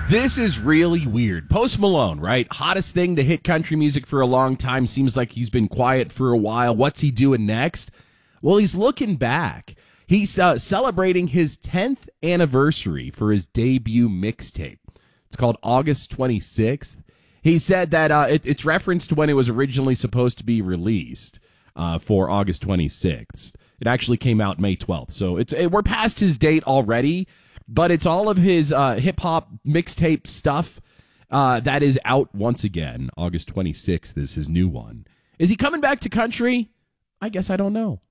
This is really weird. Post Malone, right? Hottest thing to hit country music for a long time. Seems like he's been quiet for a while. What's he doing next? Well, he's looking back. He's celebrating his 10th anniversary for his debut mixtape. It's called August 26th. He said that it's referenced when it was originally supposed to be released for August 26th. It actually came out May 12th. So we're past his date already. But it's all of his hip-hop mixtape stuff that is out once again. August 26th is his new one. Is he coming back to country? I guess I don't know.